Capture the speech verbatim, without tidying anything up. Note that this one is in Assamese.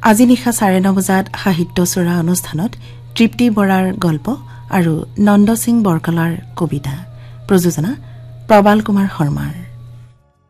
আজি নিশা চাৰে ন বজাত সাহিত্য চোৰা অনুষ্ঠানত তৃপ্তি বৰাৰ গল্প আৰু নন্দ সিং বৰকলাৰ কবিতা প্ৰযোজনা প্ৰবাল কুমাৰ শৰ্মাৰ